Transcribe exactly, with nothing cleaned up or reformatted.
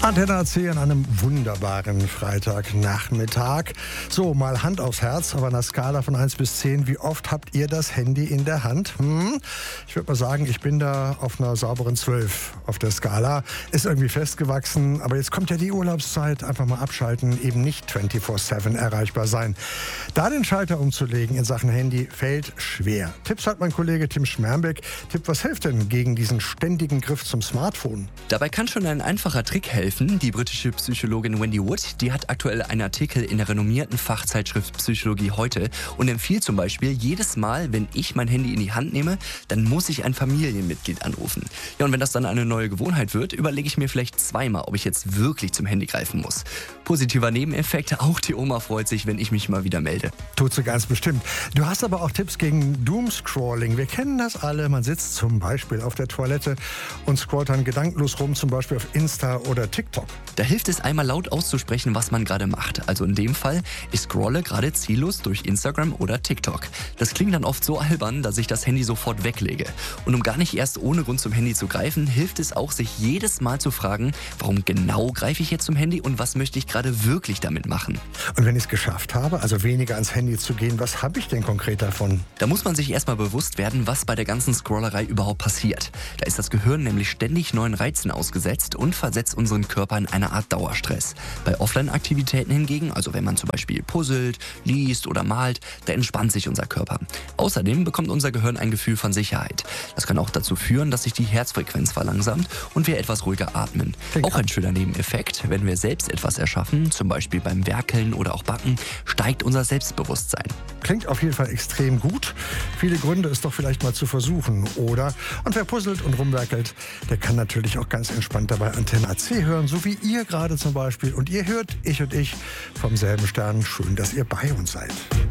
Antenne A C an einem wunderbaren Freitagnachmittag. So, mal Hand aufs Herz, aber an einer Skala von eins bis zehn, wie oft habt ihr das Handy in der Hand? Hm? Ich würde mal sagen, ich bin da auf einer sauberen zwölf auf der Skala. Ist irgendwie festgewachsen, aber jetzt kommt ja die Urlaubszeit. Einfach mal abschalten, eben nicht vierundzwanzig sieben erreichbar sein. Da den Schalter umzulegen in Sachen Handy fällt schwer. Tipps hat mein Kollege Tim Schmermbeck. Tipp, was hilft denn gegen diesen ständigen Griff zum Smartphone? Dabei kann schon ein einfacher Trick helfen. Die britische Psychologin Wendy Wood, die hat aktuell einen Artikel in der renommierten Fachzeitschrift Psychologie heute und empfiehlt zum Beispiel, jedes Mal, wenn ich mein Handy in die Hand nehme, dann muss ich ein Familienmitglied anrufen. Ja, und wenn das dann eine neue Gewohnheit wird, überlege ich mir vielleicht zweimal, ob ich jetzt wirklich zum Handy greifen muss. Positiver Nebeneffekt, auch die Oma freut sich, wenn ich mich mal wieder melde. Tut sie ganz bestimmt. Du hast aber auch Tipps gegen Doomscrolling. Wir kennen das alle. Man sitzt zum Beispiel auf der Toilette und scrollt dann gedankenlos rum, zum Beispiel auf Insta oder TikTok. Da hilft es einmal laut auszusprechen, was man gerade macht. Also in dem Fall, ich scrolle gerade ziellos durch Instagram oder TikTok. Das klingt dann oft so albern, dass ich das Handy sofort weglege. Und um gar nicht erst ohne Grund zum Handy zu greifen, hilft es auch, sich jedes Mal zu fragen, warum genau greife ich jetzt zum Handy und was möchte ich gerade wirklich damit machen. Und wenn ich es geschafft habe, also weniger ans Handy zu gehen, was habe ich denn konkret davon? Da muss man sich erstmal bewusst werden, was bei der ganzen Scrollerei überhaupt passiert. Da ist das Gehirn nämlich ständig neuen Reizen ausgesetzt und versetzt unseren Körper in eine Art Dauerstress. Bei Offline-Aktivitäten hingegen, also wenn man zum Beispiel puzzelt, liest oder malt, da entspannt sich unser Körper. Außerdem bekommt unser Gehirn ein Gefühl von Sicherheit. Das kann auch dazu führen, dass sich die Herzfrequenz verlangsamt und wir etwas ruhiger atmen. Klingt auch ein schöner Nebeneffekt, wenn wir selbst etwas erschaffen, zum Beispiel beim Werkeln oder auch Backen, steigt unser Selbstbewusstsein. Klingt auf jeden Fall extrem gut. Viele Gründe, es doch vielleicht mal zu versuchen, oder? Und wer puzzelt und rumwerkelt, der kann natürlich auch ganz entspannt dabei Antenne A C hören, so wie ihr gerade zum Beispiel. Und ihr hört, ich und ich, vom selben Stern. Schön, dass ihr bei uns seid.